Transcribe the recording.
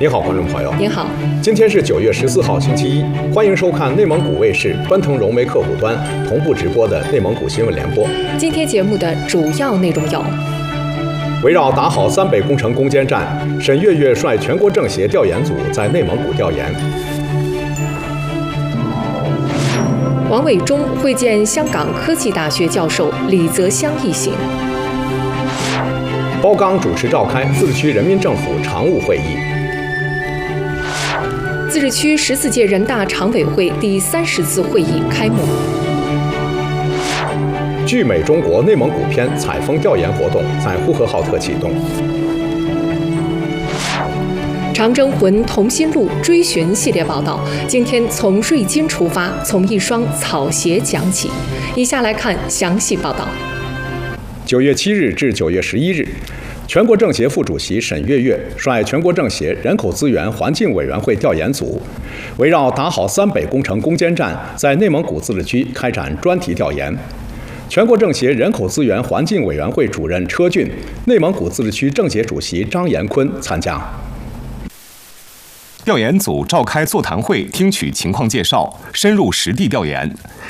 您好，观众朋友。 您好， 今天是9月14号，星期一，欢迎收看内蒙古卫视奔腾融媒客户端同步直播的内蒙古新闻联播。 今天节目的主要内容有： 围绕打好三北工程攻坚战，沈月月率全国政协调研组在内蒙古调研； 王伟忠会见香港科技大学教授李泽湘一行；包钢主持召开自治区人民政府常务会议；自治区14届人大常委会第30次会议开幕； 聚美中国内蒙古篇采风调研活动在呼和浩特启动； 长征魂同心路追寻系列报道，今天从瑞金出发，从一双草鞋讲起。以下来看详细报道。 9月7日至9月11日，全国政协副主席沈月月率全国政协人口资源环境委员会调研组，围绕打好三北工程攻坚战，在内蒙古自治区开展专题调研。全国政协人口资源环境委员会主任车俊、内蒙古自治区政协主席张延坤参加。 调研组召开座谈会，听取情况介绍，深入实地调研。